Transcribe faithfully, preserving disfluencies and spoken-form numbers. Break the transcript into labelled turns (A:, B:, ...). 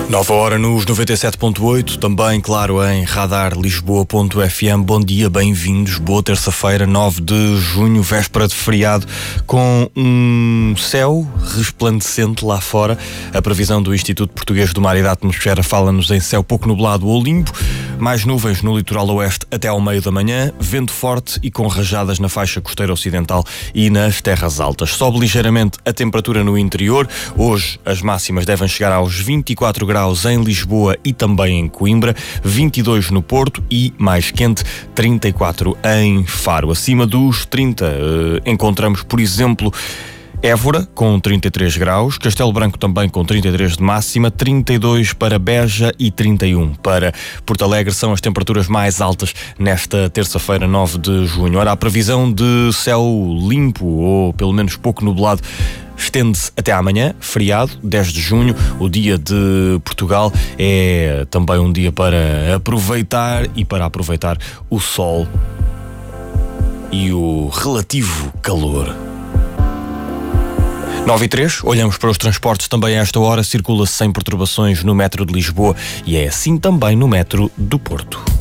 A: Nova hora nos noventa e sete ponto oito, também, claro, em radar lisboa ponto f m. Bom dia, bem-vindos. Boa terça-feira, nove de junho, véspera de feriado, com um céu resplandecente lá fora. A previsão do Instituto Português do Mar e da Atmosfera fala-nos em céu pouco nublado ou limpo, mais nuvens no litoral oeste até ao meio da manhã, vento forte e com rajadas na faixa costeira ocidental e nas terras altas. Sobe ligeiramente a temperatura no interior. Hoje as máximas devem chegar aos vinte e quatro graus em Lisboa e também em Coimbra, vinte e dois no Porto e, mais quente, trinta e quatro em Faro. Acima dos trinta eh, encontramos, por exemplo, Évora com trinta e três graus, Castelo Branco também com trinta e três de máxima, trinta e dois para Beja e trinta e um para Porto Alegre. São as temperaturas mais altas nesta terça-feira, nove de junho. Ora, a previsão de céu limpo ou pelo menos pouco nublado estende-se até amanhã, feriado, dez de junho, o dia de Portugal. É também um dia para aproveitar e para aproveitar o sol e o relativo calor. nove e três, olhamos para os transportes também a esta hora. Circula-se sem perturbações no metro de Lisboa e é assim também no metro do Porto.